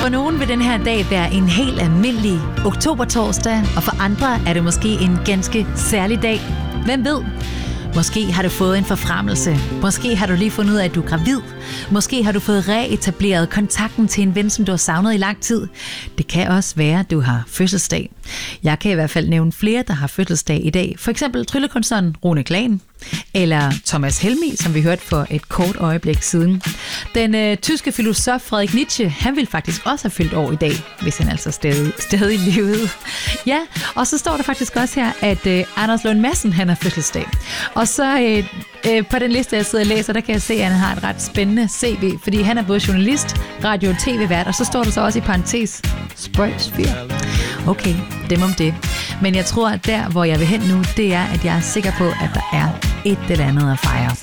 For nogen vil den her dag være en helt almindelig oktobertorsdag, og for andre er det måske en ganske særlig dag. Hvem ved? Måske har du fået en forfremmelse. Måske har du lige fundet ud af, at du er gravid. Måske har du fået reetableret kontakten til en ven, som du har savnet i lang tid. Det kan også være, at du har fødselsdag. Jeg kan i hvert fald nævne flere, der har fødselsdag i dag. For eksempel tryllekunstneren Rune Klan, eller Thomas Helmig, som vi hørte for et kort øjeblik siden. Den tyske filosof Friedrich Nietzsche, han ville faktisk også have fyldt år i dag, hvis han altså stadig levede. Ja, og så står der faktisk også her, at Anders Lund Madsen, han har fødselsdag. Og så på den liste, jeg sidder og læser, der kan jeg se, at han har et ret spændende CV, fordi han er både journalist, radio- og tv-vært, og så står der så også i parentes, spøjsfyr. Okay, dem om det. Men jeg tror, at der, hvor jeg vil hen nu, det er, at jeg er sikker på, at der er et eller andet at fejre.